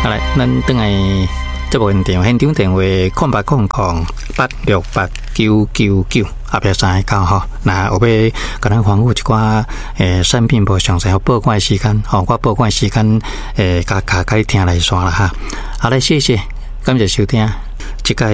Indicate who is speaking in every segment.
Speaker 1: 好来，咱等来这部现场现场电话0800868999后壁319吼。那后壁可能吩咐一寡产品无详细报关时间吼，我报关时间甲你听来刷啦哈。好来，谢谢，感谢收听。即个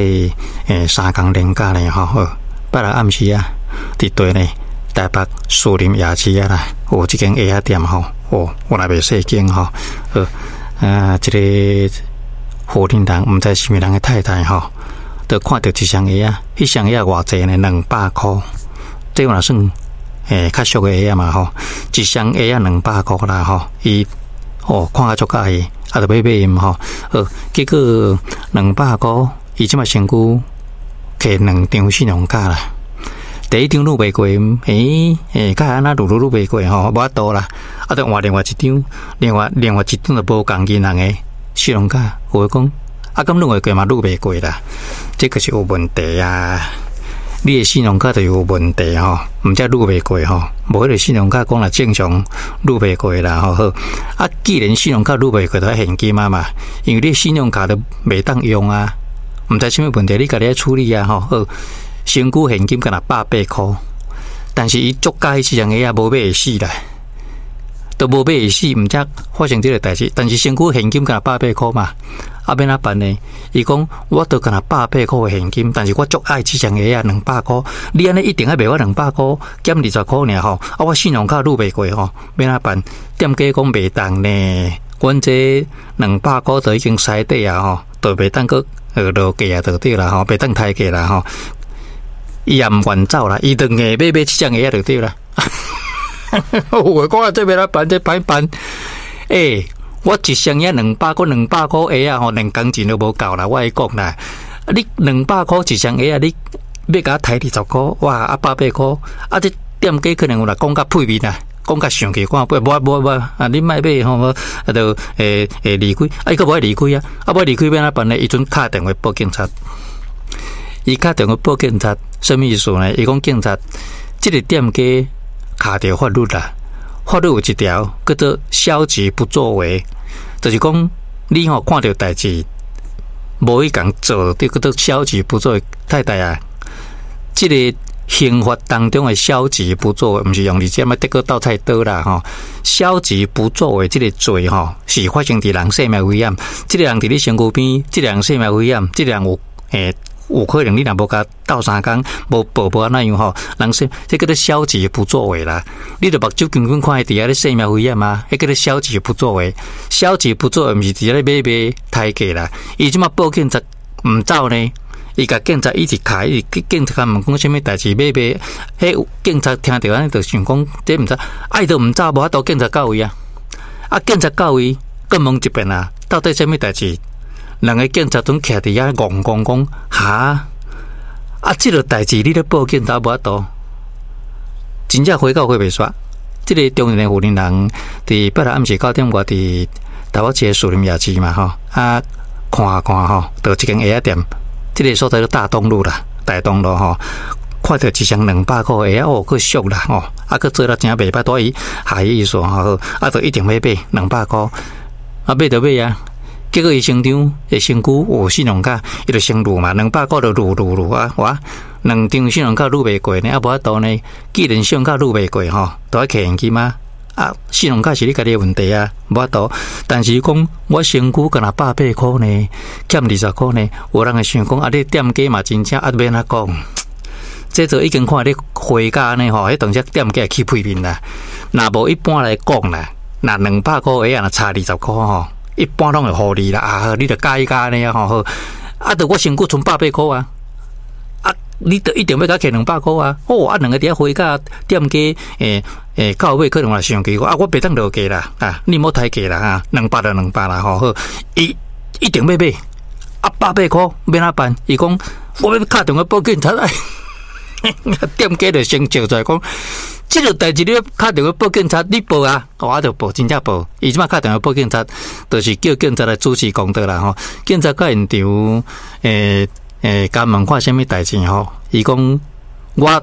Speaker 1: 3天连假呢吼，拜六暗时啊，伫对呢台北树林夜市啊啦，有即间蚵仔店吼，我那边细间吼，这个火灵人唔知是咪人的太太吼，都看到一箱蚵仔，迄箱蚵仔偌济呢？200块，这嘛算较俗的蚵仔嘛吼，一箱蚵仔200块啦吼，伊看啊足介意，啊就买因吼，结果200块，伊即嘛身躯摕2张信用卡啦。第一张愈袂过，甲安那愈袂过吼，无法度啦。啊，就换另外一张，另外一张就无共银行诶信用卡。有讲啊，咁愈会过嘛，愈袂过啦。这个是有问题啊！你诶信用卡就有问题吼，毋则愈袂过吼。无迄个信用卡讲啦，正常愈袂过啦吼。好，啊，既然信用卡愈袂过，就现金啊嘛，因为你信用卡都袂当用啊，毋知啥物问题，你家己来处理啊吼。好。身躯现金敢若180块，但是伊足介一样蚵仔无买会死啦，都无买会死，毋则发生这个代志。但是身躯现金敢若180块嘛，啊要哪办呢？伊讲我都敢若180块的现金，但是我足爱这样蚵仔200块，你安尼一定要卖我200块，减20块尔吼，啊我信用卡愈袂过吼，要哪办？店家讲袂当呢，阮这200块都已经使底啊吼，都袂当个落价啊，就对啦吼，袂当抬价啦吼。伊也毋愿走啦，伊就硬买这种蚵仔就对啦。我讲啊，这边来办这办，我一箱蚵200块，200块蚵仔吼，连工钱都无够啦。我会讲啦，你200块一箱蚵仔，你要甲我抬20块，哇啊180块，啊这店家可能有啦讲较配面啦，讲较上去看，无啊，你莫买吼，啊就离开，啊伊个无爱离开啊，啊无离开要哪办呢？伊阵打电话报警察。伊打电话报警察，什么意思呢？伊讲警察，这个店家卡着法律啦，法律有一条叫做消极不作为，就是讲你看到代志无去共做，叫做消极不作为。太太啊，这个刑法当中的消极不作为，不是用你这么得个倒菜刀啦吼。消极不作为这个罪吼，是发生伫人生命危险，这个人伫你身躯边，这个人生命危险，这个人有可能你若无甲斗3工，无报安那样吼，人说这叫做消极不作为啦。你著目睭根本看伫遐咧生命危险啊，迄叫做消极不作为。消极不作为，毋是伫遐咧买抬价啦。伊即马报警察毋走呢，伊甲警察一直卡，伊警察问讲啥物代志买，迄警察听着安尼就想讲，这毋知，伊都毋走，无法度警察到位啊。啊，警察到位，更问一遍啊，到底啥物代志？两个警察总徛伫遐讲哈啊！这个代志你咧报警，他无法度，真正回到回袂煞。这个中年的妇人人，伫拜六暗时9点外，伫台北市的树林夜市嘛吼，啊看吼，到一间蚵仔店，这个所在叫大东路啦，大东路吼，看到一箱200块蚵仔哦，去俗啦吼，啊，去做了真袂歹，对伊下意思吼，啊，就一定要买200块，啊，买就买啊。结果伊身张诶身躯有信用卡，伊就先入嘛，200块就入啊，哇，2张信用卡入袂过呢，啊无法度呢，既然信用卡入袂过吼，都要摕现金啊，啊，信用卡是你家己诶问题啊，无法度。但是讲我身躯敢若180块呢，欠20块呢，有人会想讲啊，你店家嘛真正啊，免哪讲，这就已经看你回价呢吼，迄当时店家起批评啦。若无一般来讲啦，若200块蚵仔若差20块吼。一般拢会互你啦，啊，你着加一加呢吼，啊，着我身躯剩180块啊，啊，你着一定要甲摕200块啊，啊，两个伫遐回价店家，到尾可能也想起我啊，我袂当落价啦，啊，你莫抬价啦，啊，200就200啦，吼，伊一定要买，啊，180块要哪办？伊讲我要打电话报警察，店家就先叫出来讲。这个代志你打电话报警察，你报啊，我就报，真正报。伊即马打电话报警察，就是叫警察来主持公道啦吼。警察到现场，甲问看啥物代志吼？伊讲我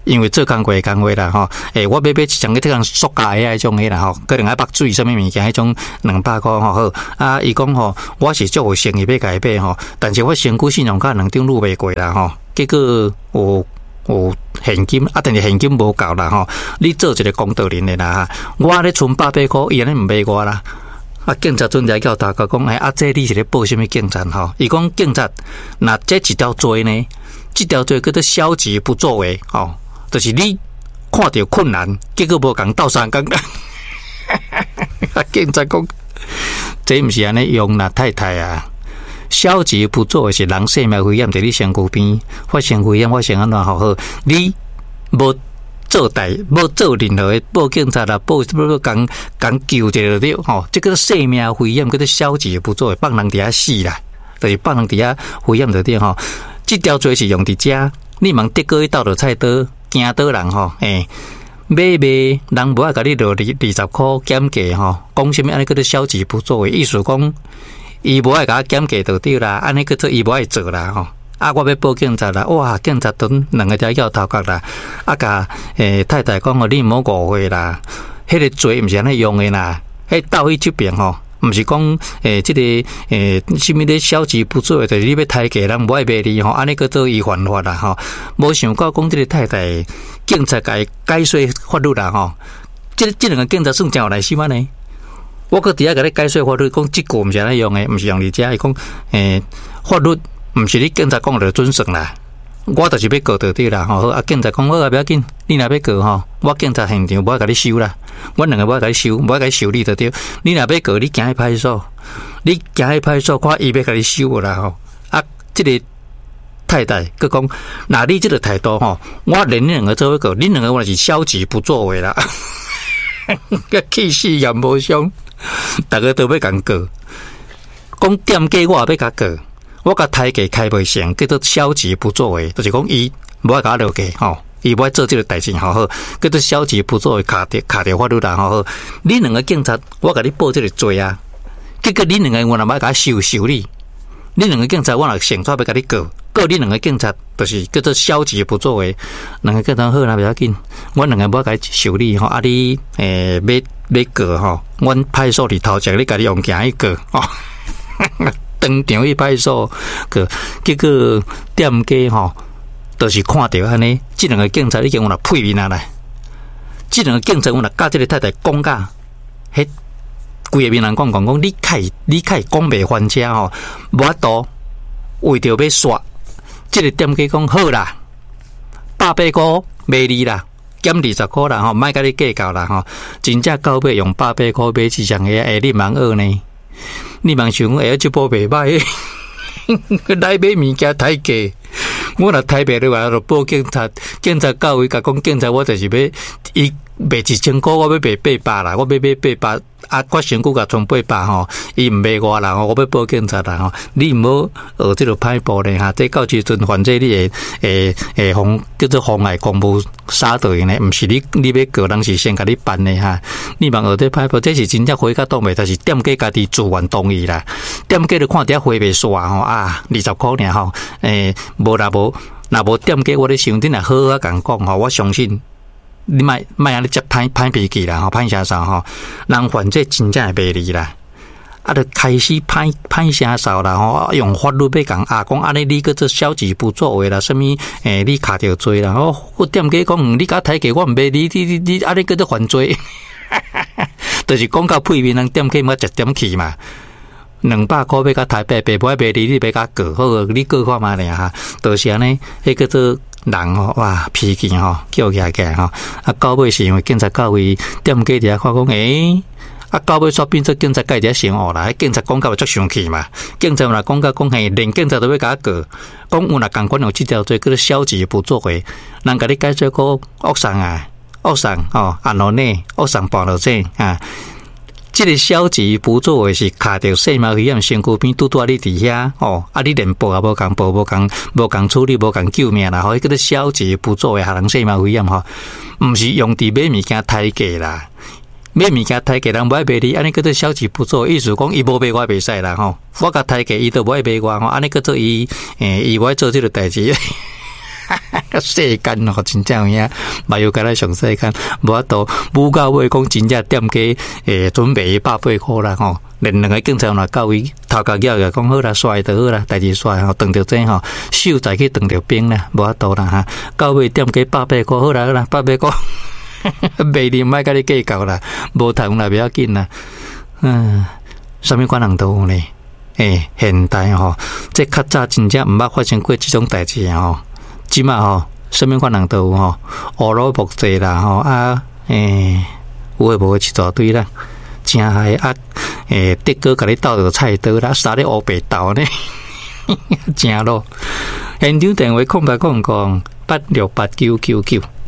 Speaker 1: 因为做工过工话啦吼，我买像迄种塑胶的迄种迄啦吼，可能爱绑水什么物件，迄种200块吼好。啊，伊讲吼，我是做有生意要甲伊买吼，但是我身躯信用卡2张撸袂过啦吼，结果有现金啊，但是现金无够啦吼，你做一个公道人的啦，我咧存800块，伊安尼毋买我啦。啊，警察阵来叫大家讲，啊，这你是咧报什么警察吼？伊讲警察，那这一条罪呢？这条罪叫做消极不作为吼，就是你看到困难，结果无共斗相共。啊，警察讲，这毋是安尼用啦，太太啊！消极不作为是人生命危险，在你身躯边发生危险，发生安怎好？你无做无做任何的报警察啦，报讲救就对吼，这个生命危险叫做消极不作为，放人伫遐死啦，就是放人伫遐危险就对吼。这条罪是用伫遮，你问德哥去倒落菜刀，惊倒人吼，买人无爱甲你落20块减价吼，讲什么安尼叫做消极不作为，意思讲。伊无爱甲我减价就对啦，安尼叫做伊无爱做啦吼。啊，我要报警察啦，哇，警察蹲2个条要头壳啦。啊，甲太太讲哦，你毋好误会啦，迄个罪毋是安尼用的啦，迄倒去这边吼，毋是讲这个什么咧消极不作为，就是你要抬价人无爱卖你吼，安尼叫做伊犯法啦吼。无想到讲这个太太，警察甲伊解说法律啦吼，这2个警察算真有耐心啊呢。我搁伫遐甲你解说法律，讲即句毋是安尼用诶，毋是用伫遮。伊讲法律毋是你警察讲就准绳啦，我就是要告到底啦吼。啊，警察讲好啊，不要紧，你若要告吼，我警察现场无爱甲你收啦，阮2个无爱甲你收，无爱甲你收你就对。你若要告，你行去派出所，你行去派出所，看伊要甲你收无啦吼。啊，即个太太佮讲，那你即个态度吼，我连你2个做伙告，你2个我是消极不作为啦，个气死也无伤。大家都要共告，讲店家我也要甲告，我甲抬价开袂成，叫做消极不作为，就是讲伊无爱甲我落价吼，伊无爱做这个代志吼好，叫做消极不作为，卡着法律啦吼好。你2个警察，我甲你报这个罪啊，结果你2个我若要甲收你，你2个警察我若成抓要甲你告你2个警察，就是叫做消极不作为。2个警察好啦，不要紧，我2个无甲你收你吼，啊你要告吼，阮派出所伫头前，你家己用行去告吼，当场去派出所告，结果店家吼，就是看到安尼，这2个警察已经有若配面啊来，这2个警察有若甲这个太太讲甲，迄规个面人讲，你开讲袂翻车吼，无法度为着要刷，这个店家讲好啦，800块卖你啦。减20块啦吼，莫甲你计较啦吼，真正到尾用800块买一双鞋，你茫学呢？你茫想讲这部袂歹，来买物件抬价，我若抬袂落来，就报警察，警察到位甲讲，警察我就是要伊卖1000块，我要卖800啦，我要买800。啊，我身躯甲存800吼，伊毋卖我啦，我要报警察啦吼。你毋好学这个歹步咧哈，这到时阵反正你会叫做妨碍公务杀队呢，毋是你要告人是先甲你办的哈。你莫学这歹步，这是真正花甲当袂，但是店家家己自愿同意啦。店家就看底下花袂煞吼啊，20块尔吼，无啦无，若无店家我咧想，你若好好甲讲吼，我相信。你莫安尼接歹脾气啦，吼歹声扫吼，人犯这真正会卖你啦，啊，就开始歹声扫啦吼，用法律要讲啊，讲安尼你个做消极不作为啦，什么你卡着罪啦，我店家讲你甲抬价我毋卖你安尼个做犯罪，就是讲到屁面人店家莫1点去嘛。200块要甲抬800，无爱卖你要甲告，好，你告看嘛咧哈，就是安尼，迄个做。人吼哇脾气吼叫起来吼，啊到尾是因为警察到位，店家伫遐看讲啊到尾煞变做警察家伫遐先学啦，警察讲到足生气嘛，警察若讲到讲连警察都要甲告，讲有若共款有这条罪叫做消极不作为，人甲你解说个恶送啊，恶送吼安落呢，恶送半落这啊。这个消极不作为是卡着生命危险身躯边，拄拄你伫遐哦，啊你连报也无共报，无共处理，无共救命啦，吼，迄个消极不作为，害人生命危险吼，毋是用伫买物件抬价啦，买物件抬价人无爱卖你，安尼叫做消极不作为，意思讲伊无卖我袂使啦吼，我甲抬价伊都无爱卖我吼，安尼叫做伊无爱做这个代志。 世间哦，真正有影，嘛有甲咱上世间，无法度舞到尾讲真正店家准备180块啦吼，连两个警察来到位，头壳咬个讲好啦，帅就好啦，代志帅吼，当着这吼，手再去当着兵啦，无法度啦哈，到尾店家180块好啦好啦，180块，卖你莫甲你计较啦，无通啦，不要紧啦，啥物款人都有呢？现代吼，这较早真正毋捌发生过这种代志吼，即马吼，啥物款人都有吼，乌鲁木齐啦吼有诶无一大堆啦，真害啊！德哥甲你斗着菜刀啦，杀咧乌白豆呢，真咯。现场电话0800868999